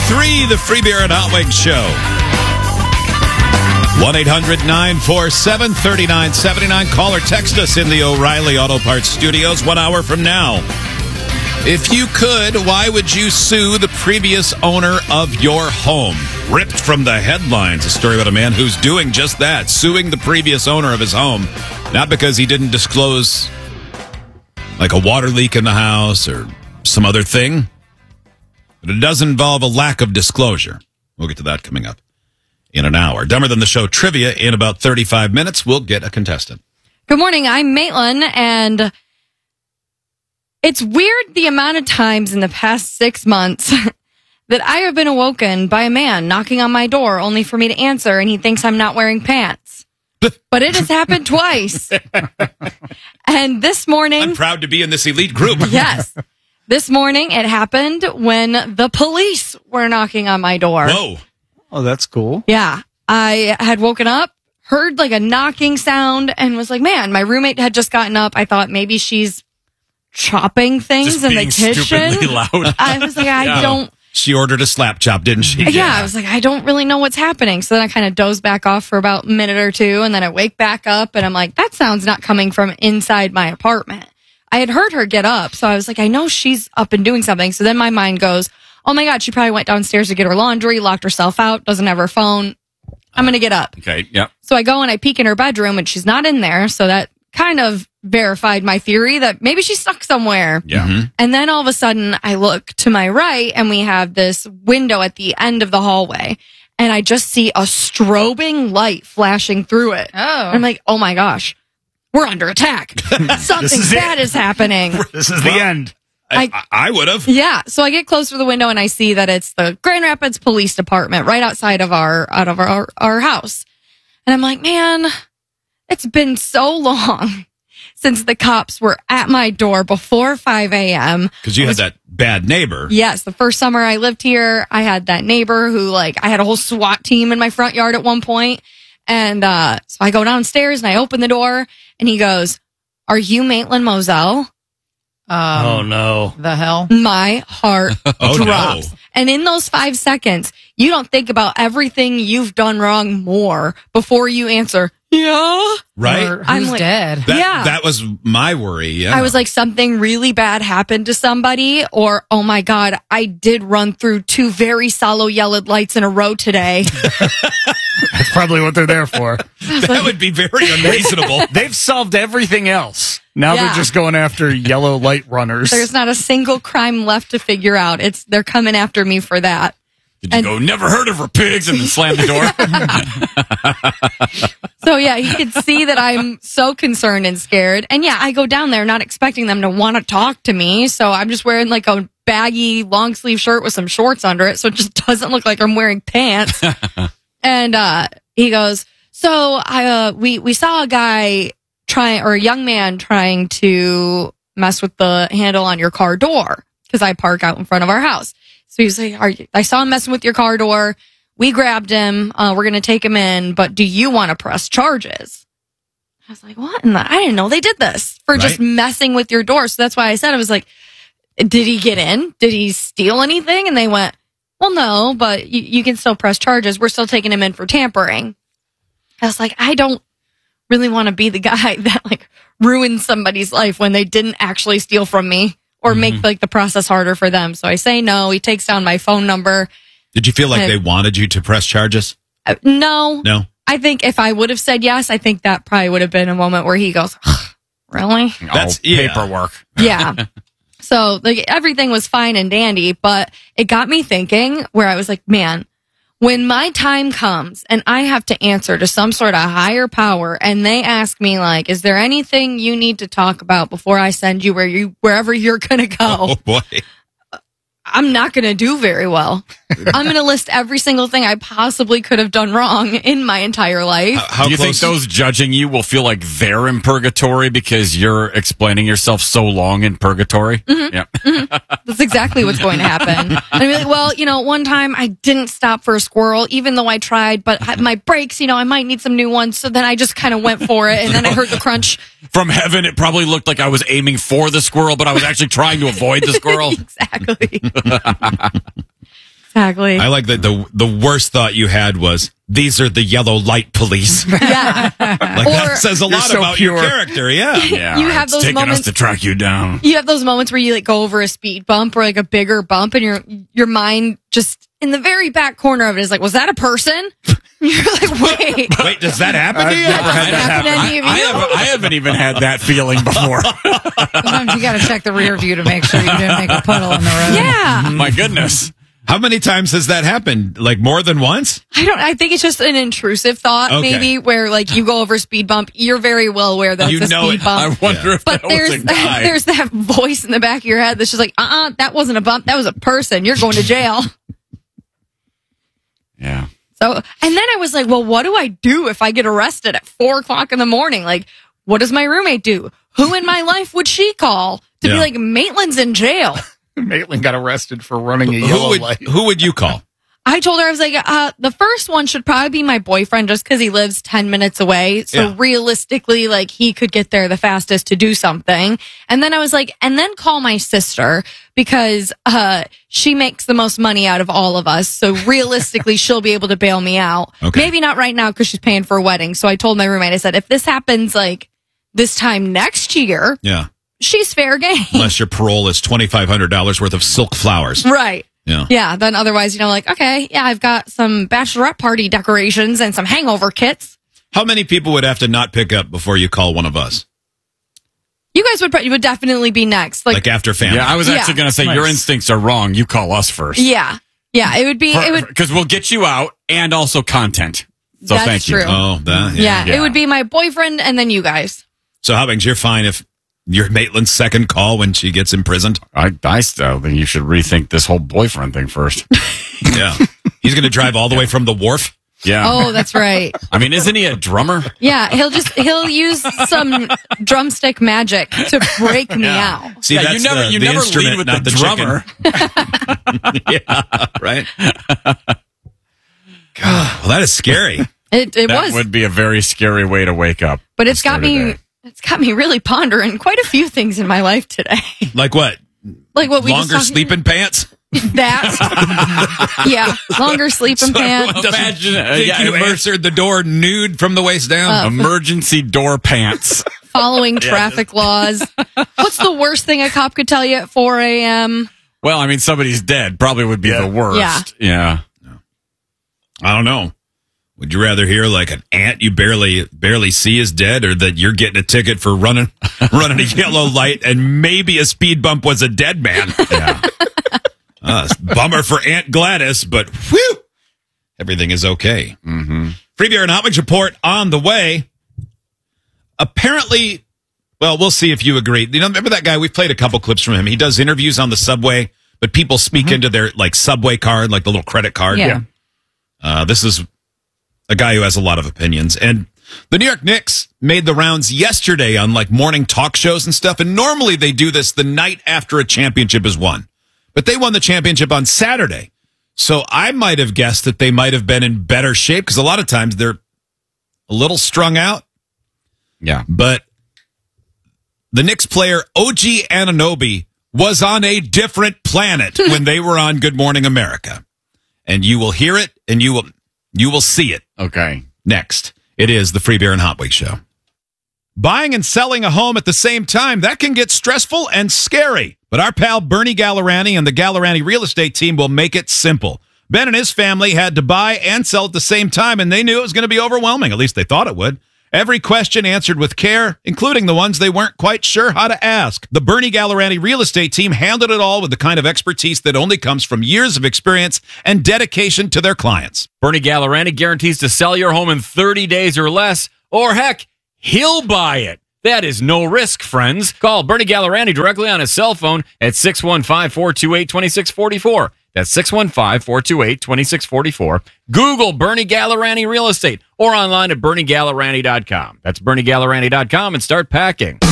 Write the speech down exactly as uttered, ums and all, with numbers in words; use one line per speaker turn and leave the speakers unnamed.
three, the Free Beer and Hot Wings Show. one eight hundred nine four seven three nine seven nine. Call or text us in the O'Reilly Auto Parts studios one hour from now. If you could, why would you sue the previous owner of your home? Ripped from the headlines, a story about a man who's doing just that, suing the previous owner of his home. Not because he didn't disclose, like, a water leak in the house or some other thing, but it does involve a lack of disclosure. We'll get to that coming up in an hour. Dumber Than the Show trivia in about thirty-five minutes. We'll get a contestant.
Good morning. I'm Maitland, and it's weird the amount of times in the past six months that I have been awoken by a man knocking on my door only for me to answer, and he thinks I'm not wearing pants. But it has happened twice. And this morning...
I'm proud to be in this elite group.
Yes. This morning, it happened when the police were knocking on my door.
Whoa.
Oh, that's cool.
Yeah. I had woken up, heard like a knocking sound, and was like, man, my roommate had just gotten up. I thought maybe she's chopping things
Just
in the
being
kitchen.
stupidly loud.
I was like, I
Yeah.
don't...
She ordered a slap chop, didn't she?
Yeah, yeah, I was like, I don't really know what's happening. So then I kind of dozed back off for about a minute or two, and then I wake back up, and I'm like, that sound's not coming from inside my apartment. I had heard her get up, so I was like, I know she's up and doing something. So then my mind goes, oh my God, she probably went downstairs to get her laundry, locked herself out, doesn't have her phone. I'm going to get up.
Okay, yep.
So I go and I peek in her bedroom, and she's not in there. So that kind of verified my theory that maybe she's stuck somewhere.
Yeah. Mm-hmm.
And then all of a sudden I look to my right, and we have this window at the end of the hallway, and I just see a strobing light flashing through it.
Oh.
I'm like, oh my gosh, we're under attack. Something
is
bad
it.
is happening.
This is the end.
I, I, I would have.
Yeah. So I get close to the window, and I see that it's the Grand Rapids Police Department right outside of our, out of our, our house. And I'm like, man, it's been so long since the cops were at my door before five a.m.
Because you had that bad neighbor.
Yes, the first summer I lived here, I had that neighbor who, like, I had a whole SWAT team in my front yard at one point. And uh, so I go downstairs and I open the door, and he goes, are you Maitland Moselle?
Um,
Oh, no.
The hell?
My heart
Oh,
drops.
no.
And in those five seconds, you don't think about everything you've done wrong more before you answer, yeah.
Right?
Or
I'm
who's
like-
dead?
That,
Yeah.
that was my worry. Yeah.
I was like, something really bad happened to somebody, or, oh my God, I did run through two very solid yellow lights in a row today.
That's probably what they're there for.
that would be very unreasonable.
They've solved everything else. Now
Yeah.
they're just going after yellow light runners.
There's not a single crime left to figure out. It's they're coming after me for that.
Did you
And-
go, never heard of her pigs, and then slam the door?
So yeah, he could see that I'm so concerned and scared. And yeah, I go down there not expecting them to want to talk to me. So I'm just wearing like a baggy long sleeve shirt with some shorts under it. So it just doesn't look like I'm wearing pants. And uh, he goes, so I, uh, we, we saw a guy trying, or a young man trying to mess with the handle on your car door, because I park out in front of our house. So he's like, Are you, I saw him messing with your car door. We grabbed him. Uh, we're going to take him in, but do you want to press charges? I was like, what? And I didn't know they did this for just
Right.
messing with your door. So that's why I said, I was like, did he get in? Did he steal anything? And they went, well, no, but you, you can still press charges. We're still taking him in for tampering. I was like, I don't really want to be the guy that like ruins somebody's life when they didn't actually steal from me or
Mm-hmm.
make like the process harder for them. So I say no. He takes down my phone number.
Did you feel like
I-
they wanted you to press charges?
Uh, no,
No.
I think if I would have said yes, I think that probably would have been a moment where he goes, really?
That's-
oh,
yeah.
paperwork.
Yeah. So like everything was fine and dandy, but it got me thinking where I was like, man, when my time comes and I have to answer to some sort of higher power and they ask me like, is there anything you need to talk about before I send you where you, wherever you're going to go?
Oh, boy.
I'm not going to do very well. I'm going to list every single thing I possibly could have done wrong in my entire life.
How, how
Do you
close?
think those judging you will feel like they're in purgatory because you're explaining yourself so long in purgatory?
Mm-hmm.
Yeah.
That's exactly what's going to happen. And I'd be like, well, you know, one time I didn't stop for a squirrel, even though I tried, but I- my brakes, you know, I might need some new ones. So then I just kind of went for it. And then I heard the crunch.
From heaven, it probably looked like I was aiming for the squirrel, but I was actually trying to avoid the squirrel.
Exactly. Exactly.
I like that the the worst thought you had was, these are the yellow light police.
Yeah.
Like,
Or-
that says a
You're
lot
so
about
pure.
your character. Yeah.
Yeah,
You have
it's
those
taking
moments-
us to track you down.
You have those moments where you like go over a speed bump or like a bigger bump, and your your mind just in the very back corner of it is like, was that a person? You're like, wait.
Wait, does that happen to
I've
you?
never had that
Happened to
happen.
any of
I,
you?
haven't, I haven't even had that feeling before.
Sometimes you got to check the rear view to make sure you didn't make a puddle in the road.
Yeah.
My goodness.
How many times has that happened? Like more than once?
I don't, I think it's just an intrusive thought,
Okay.
maybe, where like you go over a speed bump, you're very well aware that
You
it's a
know
speed
it.
I
bump.
wonder if
But
that was
there's
a guy.
there's that voice in the back of your head that's just like, uh-uh, that wasn't a bump, that was a person. You're going to jail.
Yeah.
So, and then I was like, well, what do I do if I get arrested at four o'clock in the morning? Like, what does my roommate do? Who in my life would she call to
Yeah.
be like, Maitland's in jail?
Maitland got arrested for running a
Who
yellow
would,
light.
who would you call?
I told her, I was like, uh, the first one should probably be my boyfriend just because he lives ten minutes away. So
Yeah.
realistically, like, he could get there the fastest to do something. And then I was like, and then call my sister because uh, she makes the most money out of all of us. So realistically, she'll be able to bail me out.
Okay.
Maybe not right now because she's paying for a wedding. So I told my roommate, I said, if this happens like this time next year,
Yeah.
she's fair game.
Unless your parole is twenty-five hundred dollars worth of silk flowers.
Right.
Yeah.
Yeah, then otherwise, you know, like, okay, yeah, I've got some bachelorette party decorations and some hangover kits.
How many people would have to not pick up before you call one of us?
You guys would probably would definitely be next. Like,
Like after family?
Yeah, I was
Yeah.
actually going to say
Nice.
your instincts are wrong. You call us first.
yeah, yeah, it would be, it would,
Because we'll get you out and also content. So
That's
thank
true.
you.
Oh, that, yeah.
yeah,
yeah.
it would be my boyfriend and then you guys.
So, Hubbings, you're fine if you're Maitland's second call when she gets imprisoned?
I, I still think you should rethink this whole boyfriend thing first.
Yeah. He's going to drive all the way from the wharf?
Yeah.
Oh, that's right.
I mean, isn't he a drummer?
Yeah, he'll just, he'll use some drumstick magic to break me out.
See,
Yeah,
that's
you never,
the,
you
the
never
instrument,
lead with
not
the,
the
drummer.
chicken. Yeah, right? God, well, that is scary.
It, it
That
was,
would be a very scary way to wake up.
but it's
to
got
start a
me,
day.
it's got me really pondering quite a few things in my life today.
Like what?
Like what we
Longer
just talked-
sleeping pants?
That, yeah, longer sleeping pants.
Doesn't
Imagine, uh,
think
yeah,
you
immer-
answered the door nude from the waist down?
Uh,
Emergency door pants.
Following traffic laws. What's the worst thing a cop could tell you at four a.m.?
Well, I mean, somebody's dead probably would be
Yeah.
the worst. Yeah.
I don't know. Would you rather hear like an ant you barely barely see is dead, or that you're getting a ticket for running running a yellow light and maybe a speed bump was a dead man?
Yeah.
Uh, bummer for Aunt Gladys, but whew, everything is okay.
Mm-hmm.
Free Beer and Hot Wings report on the way. Apparently, well, we'll see if you agree. You know, remember that guy? We've played a couple clips from him. He does interviews on the subway, but people speak into their like subway card, like the little credit card.
Yeah.
Uh, this is a guy who has a lot of opinions. And the New York Knicks made the rounds yesterday on like morning talk shows and stuff. And normally they do this the night after a championship is won. But they won the championship on Saturday. So I might have guessed that they might have been in better shape because a lot of times they're a little strung out.
Yeah.
But the Knicks player O G Anunoby was on a different planet when they were on Good Morning America. And you will hear it and you will you will see it
Okay.
next. It is the Free Beer and Hot Wings Show. Buying and selling a home at the same time, that can get stressful and scary. But our pal Bernie Gallerani and the Gallerani real estate team will make it simple. Ben and his family had to buy and sell at the same time, and they knew it was going to be overwhelming. At least they thought it would. Every question answered with care, including the ones they weren't quite sure how to ask. The Bernie Gallerani real estate team handled it all with the kind of expertise that only comes from years of experience and dedication to their clients.
Bernie Gallerani guarantees to sell your home in thirty days or less, or heck, he'll buy it. That is no risk, friends. Call Bernie Gallerani directly on his cell phone at six one five, four two eight, two six four four. That's six one five, four two eight, two six four four. Google Bernie Gallerani Real Estate or online at bernie gallerani dot com. That's bernie gallerani dot com and start packing.